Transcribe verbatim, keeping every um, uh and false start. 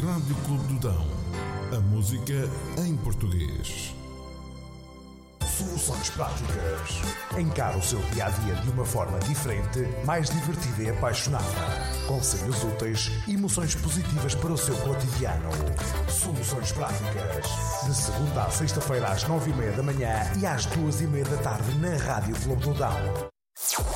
Rádio Clube do Dão. A música em português. Soluções práticas. Encara o seu dia-a-dia de uma forma diferente, mais divertida e apaixonada. Conselhos úteis e emoções positivas para o seu cotidiano. Soluções práticas. De segunda à sexta-feira às nove e meia da manhã e às duas e meia da tarde na Rádio Clube do Dão.